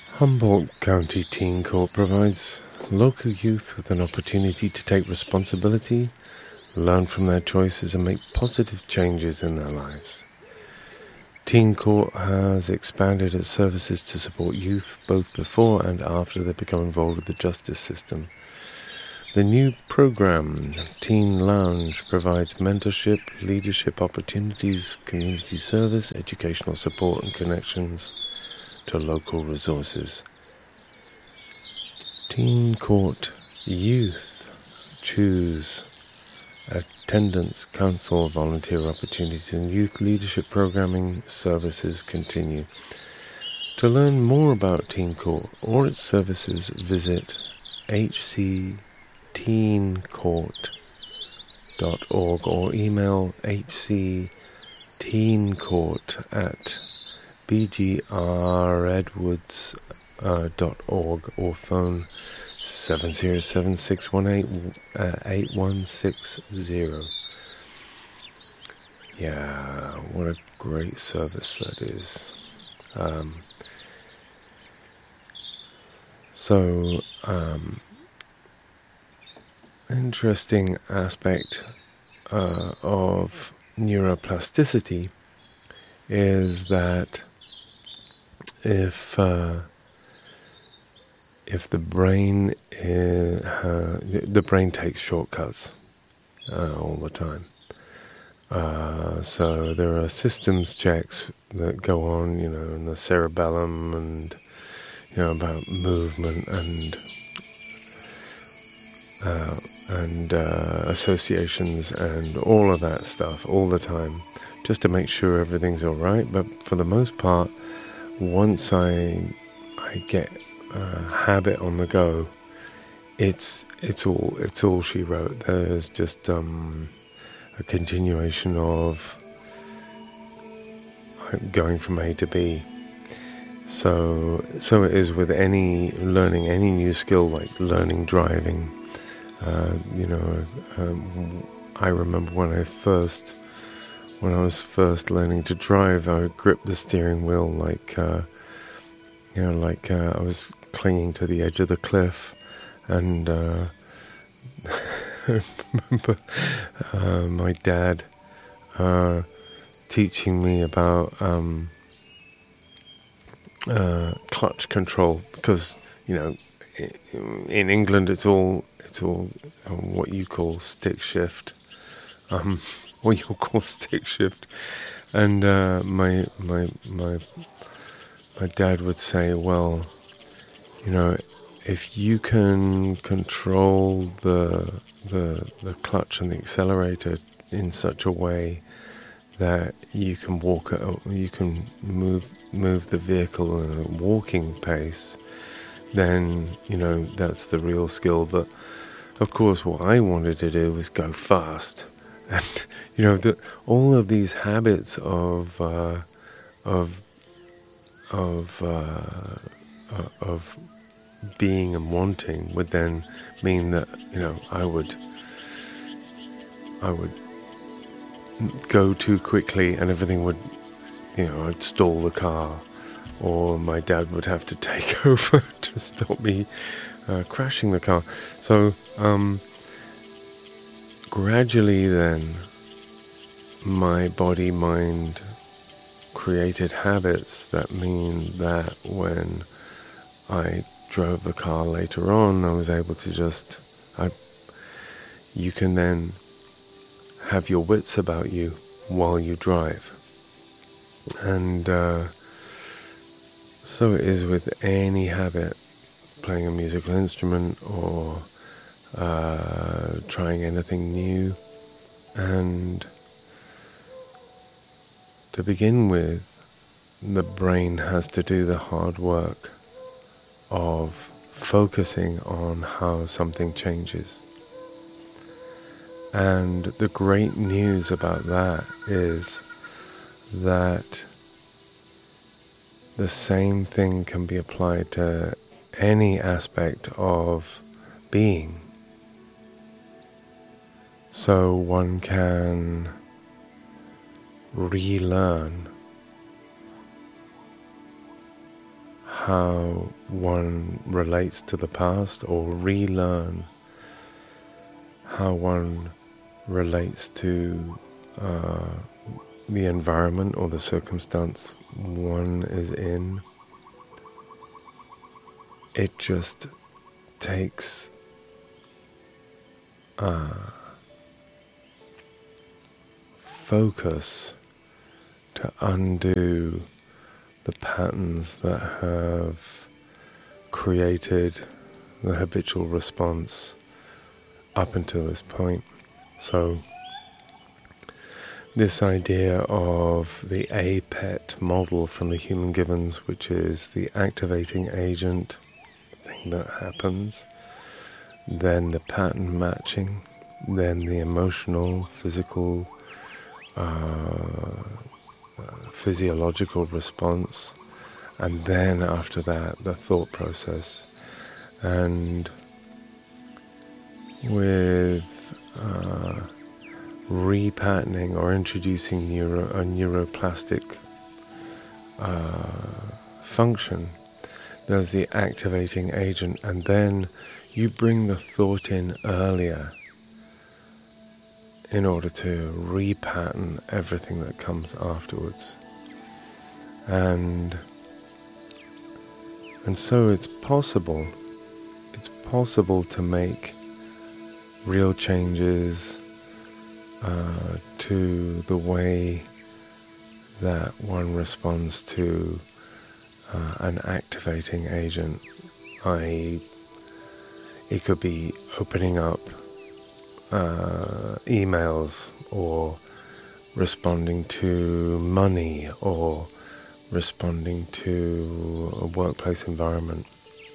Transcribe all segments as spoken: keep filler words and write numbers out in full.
Humboldt County Teen Court provides local youth with an opportunity to take responsibility, learn from their choices, and make positive changes in their lives. Teen Court has expanded its services to support youth both before and after they become involved with the justice system. The new program, Teen Lounge, provides mentorship, leadership opportunities, community service, educational support, and connections to local resources. Teen Court Youth choose attendance, council, volunteer opportunities, and youth leadership programming services continue. To learn more about Teen Court or its services, visit h c teen court dot org or email hcteencourt at b g r edwards dot org or phone seven zero seven, six one eight, eight one six zero. Yeah, what a great service that is. Um, so, um, interesting aspect uh, of neuroplasticity is that if uh, if the brain is, uh, the brain takes shortcuts uh, all the time, uh, so there are systems checks that go on, you know, in the cerebellum, and you know about movement and uh, and uh, associations and all of that stuff all the time, just to make sure everything's all right. But for the most part, once I I get a habit on the go, it's it's all it's all she wrote. There's just um, a continuation of going from A to B. So so it is with any learning any new skill, like learning driving. Uh, you know, um, I remember when I first, when I was first learning to drive, I would grip the steering wheel like, uh, you know, like uh, I was clinging to the edge of the cliff, and uh, I remember uh, my dad uh, teaching me about um, uh, clutch control, because you know, in England it's all. It's all um, what you call stick shift, um, what you call stick shift, and uh, my my my my dad would say, well, you know, if you can control the the the clutch and the accelerator in such a way that you can walk at a, you can move move the vehicle at a walking pace, then you know that's the real skill. But of course, what I wanted to do was go fast, and you know, the, all of these habits of uh, of of uh, uh, of being and wanting would then mean that you know I would I would go too quickly, and everything would, you know, I'd stall the car, or my dad would have to take over to stop me uh, crashing the car. So. Um, gradually then, my body, mind created habits that mean that when I drove the car later on, I was able to just, I, you can then have your wits about you while you drive. And uh, so it is with any habit, playing a musical instrument or Uh, trying anything new. And to begin with, the brain has to do the hard work of focusing on how something changes. And the great news about that is that the same thing can be applied to any aspect of being. So one can relearn how one relates to the past, or relearn how one relates to uh, the environment or the circumstance one is in. It just takes uh, focus to undo the patterns that have created the habitual response up until this point. So this idea of the A P E T model from the Human Givens, which is the activating agent thing that happens, then the pattern matching, then the emotional, physical, uh, physiological response, and then after that the thought process. And with uh, repatterning or introducing neuro, a neuroplastic uh, function, there's the activating agent, and then you bring the thought in earlier in order to repattern everything that comes afterwards. And and so it's possible, it's possible to make real changes uh, to the way that one responds to uh, an activating agent. that is, it could be opening up uh, emails, or responding to money, or responding to a workplace environment.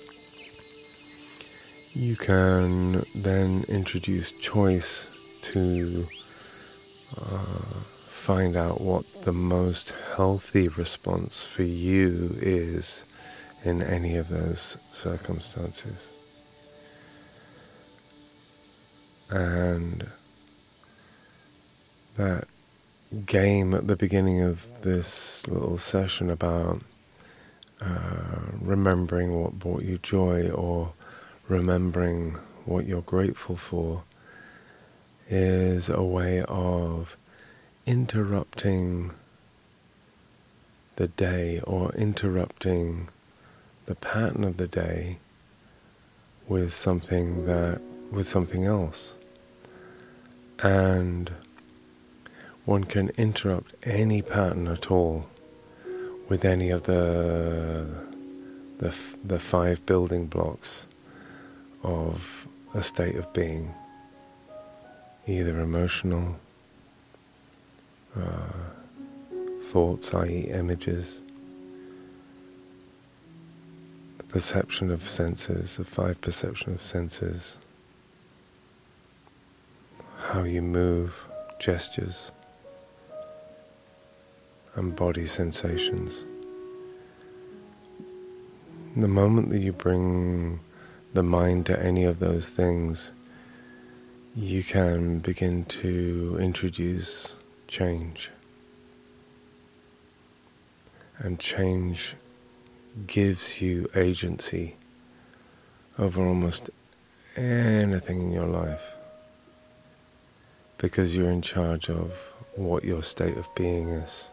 You can then introduce choice to uh, find out what the most healthy response for you is in any of those circumstances. And that game at the beginning of this little session about uh, remembering what brought you joy, or remembering what you're grateful for, is a way of interrupting the day, or interrupting the pattern of the day with something that with something else. And one can interrupt any pattern at all with any of the the, f- the five building blocks of a state of being, either emotional, uh, thoughts, that is images, the perception of senses, the five perception of senses, how you move, gestures, and body sensations. The moment that you bring the mind to any of those things, you can begin to introduce change. And change gives you agency over almost anything in your life, because you're in charge of what your state of being is.